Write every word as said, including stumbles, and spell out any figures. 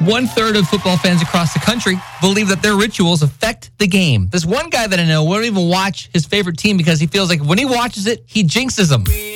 One third of football fans across the country believe that their rituals affect the game. There's one guy that I know won't even watch his favorite team because he feels like when he watches it, he jinxes them.